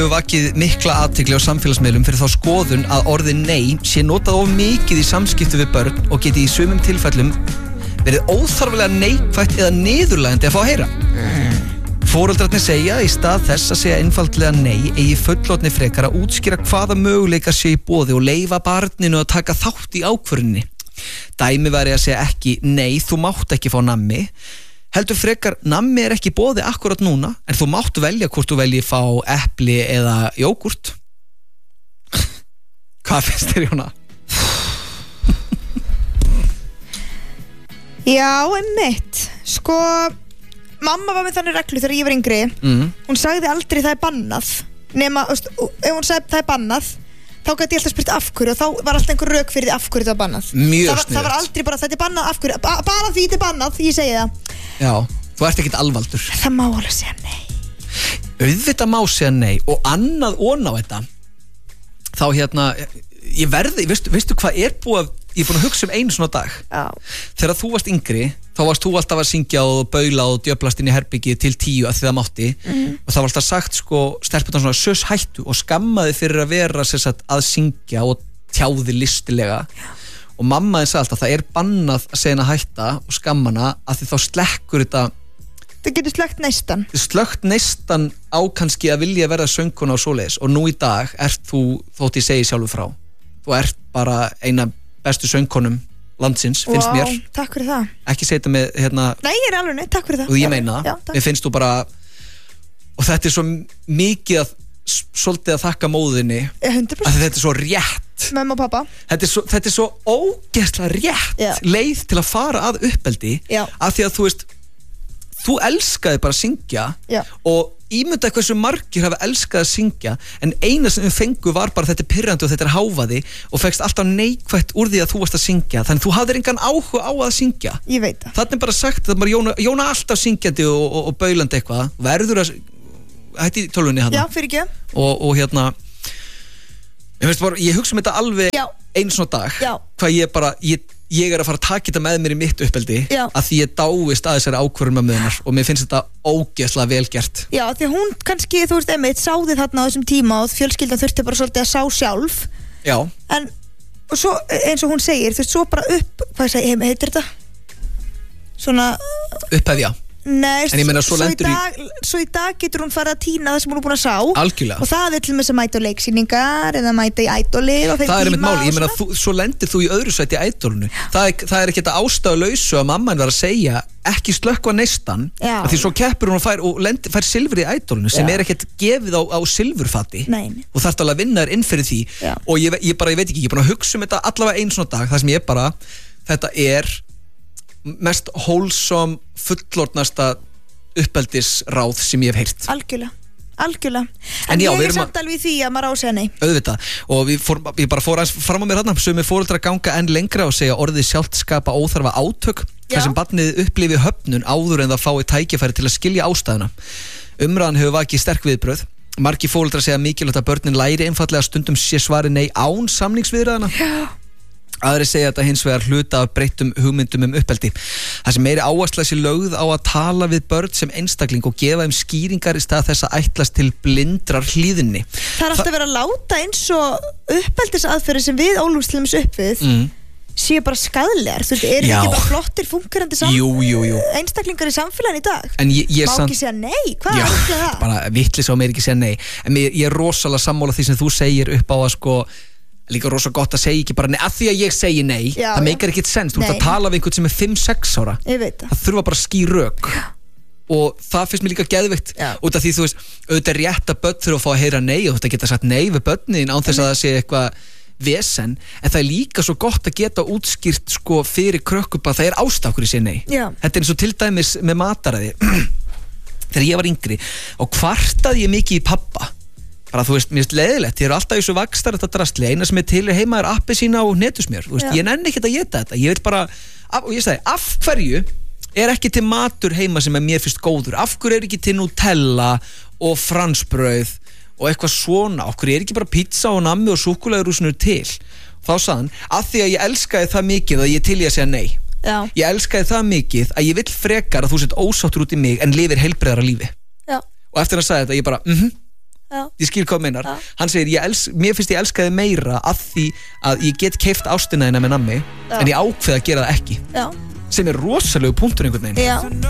Hefur vakið mikla athygli á samfélagsmiðlum fyrir þá skoðun að orðið nei sé notað of mikið í samskiptu við börn og geti í sumum tilfellum verið óþarflega neikvætt eða niðurlægjandi að fá að heyra. Foreldrarnir segja í stað þess að segja einfaldlega nei eigi fullorðni frekar að útskýra hvaða möguleikar sé í boði og leyfa barninu að taka þátt í ákvörðuninni. Dæmi væri að segja ekki nei, þú mátt ekki fá nammi. Heldur frekar, nammi ekki í boði akkurat núna, en þú mátt velja hvort þú velji fá epli eða jógurt. Hvað finnst þér, Jóna? Já, einmitt. Sko, mamma var með þannig reglu þegar ég var yngri. Hún sagði aldrei það bannað. Nema, ef hún sagði það bannað, þá gæti ég alltaf spurt af hverju og þá var alltaf einhver rök fyrir því af hverju það var bannað. Mjög sniðugt. Það var aldrei bara þetta bannað af hverju, bara því þetta bannað, ég segi það. Já, þú ert ekkert alvaldur. Það má alveg segja nei. Auðvitað má segja nei og annað ón á þetta. Þá ég verði, veistu hvað er búið að, ég er búin að hugsa einu svona dag. Já. Þegar þú varst yngri, þá varst þú alltaf að syngja og baula og djöflast inn í herbergi til 10 að því það mátti. Og það var alltaf sagt, stelputan svona sös hættu og skammaði fyrir að vera að syngja og tjáði listilega. Og mamma sagði alltaf, það er bannað að segja hana hætta og skammana að því þá slekkur þetta. Það getur slökkt neistan. Slökkt neistan á kannski að vilja verða söngkona og svoleiðis og nú í dag ert þú, þótt ég segi sjálfur frá, þú ert bara eina bestu söngkonum landsins, finnst mér. Takk fyrir það. Ekki segja þetta með, Nei, ég er alveg neitt, takk fyrir það. Og ég meina það, mér finnst þú bara, og þetta er svo mikið svolítið að þakka móðinni 100%. að þetta er svo rétt. Mamma og pappa. Þetta er svo ógeðslega rétt leið til að fara að uppeldi af því að þú elskaði bara að syngja og ímynda hversu margir hafa elskað að syngja en eina sem við fengu var bara þetta er pirrandi og þetta er hávaði og fegst alltaf neikvætt úr því að þú varst að syngja þannig þú hafðir engan áhuga á að syngja. Ég veit það. Þannig er bara sagt að Jóna alltaf syngjandi og baulandi eitthvað verður að hætti tölvunni hann. Já, fyrir ekki. Og ég hugsa þetta alveg einu svona dag hvað ég er að fara að taka þetta með mér í mitt uppeldi að því ég dáist að þessari ákvörðun með hennar og mér finnst þetta ógeðslega vel gert. Já, því að hún kannski, þú veist, einmitt sáði þarna á þessum tíma og fjölskyldan þurfti bara svolítið að sá sjálf. Já. En og svo, eins og hún segir, þú veist, svo bara heitir þetta? Svona upphefja. Nei, en ég meina svo í dag getur hún fara að týna það sem hún er búin að sá. Algjörlega. Og það er til með að mæta á leiksýningar eða mæta í ædolið og þeim tíma. Það er mitt máli, ég meina svo lendir þú í öðru sæti í ædolinu. Það er ekki þetta ástæðulausu að mamman var að segja ekki slökkva neistan af því svo keppur hún og fær silfur í ædolinu sem er ekkert gefið á silfurfati. Nei. Og þarft alveg að vinna þér inn fyrir því. Og ég veit ekki, ég er búin að hugsa þetta allavega einu svona dag, það sem ég bara þetta er mest wholesome, fullorðnasta uppeldisráð sem ég hef heyrt. Algjörlega. En ég er samt alveg í því að maður á að segja nei. Auðvitað. Og ég bara fór aðeins fram á mér þarna sumir foreldrar ganga enn lengra og segja orðið sjálft skapa óþarfa átök þar sem barnið upplifi höfnun áður en það fái tækifæri til að skilja ástæðuna. Umræðan hefur vakið sterk viðbrögð. Margir foreldrar segja mikilvægt að börnin læri einfaldlega stundum sé svari nei án samningsviðræðna. Aðrir segja þetta hins vegar hluta af breyttum hugmyndum uppeldi. Það sem meiri áhersla sé lögð á að tala við börn sem einstakling og gefa þeim skýringar í stað þess að ætlast til blindrar hlýðinni. Það er alltaf verið að láta eins og uppeldisaðferðir sem við ólumstlumum upp við séu bara skaðlegar. Þú veist, ekki bara flottir, fungerandi einstaklingar í samfélaginu í dag. En ég má ekki segja nei, hvað er það? Bara vitleysa á mér ekki segja nei. En ég er rosalega sammála því sem þú segir upp á að líka rosa gott að segja ekki bara nei að því að ég segi nei, það meikar ekkert sens. Þú ert að tala við einhvern sem er 5-6 ára. Ég veit það. Það þurfa bara að skýra rök og það finnst mér líka geðveikt út af því þú veist, auðvitað er rétt að börn þurfa að fá að heyra nei og þetta geta sagt nei við börnin án þess að það sé eitthvað vesen, en það er líka svo gott að geta útskýrt fyrir krökkupa það er ástæða hverju sé nei. Þetta er eins og til dæmis með mataræði þegar ég var yngri og kvartaði ég mikið í pabba bara þú veist, mér finnst leiðilegt, ég er alltaf í svo vakstar þetta drastli, eina sem er til heima er appelsína og hnetusmjör, þú veist, ég nenni ekkert að geta þetta, ég vil bara, og ég sagði, af hverju er ekki til matur heima sem mér finnst góður, af hverju er ekki til Nutella og fransbrauð og eitthvað svona, af hverju er ekki bara pizza og nammi og súkkulaðirúsinu til, þá sagði hann, af því að ég elskaði það mikið að ég til ég að segja nei, ég elskaði það mikið að ég vill frekar að þú sett ósáttur út í mig en lifir heilbrigðara lífi. Og eftir að sagði þetta, ég bara, ég skil hvað meinar hann segir, mér finnst ég elska þig meira af því að ég get keypt ástina þína með nammi en ég ákveð að gera það ekki sem er rosalegu punktur einhvern veginn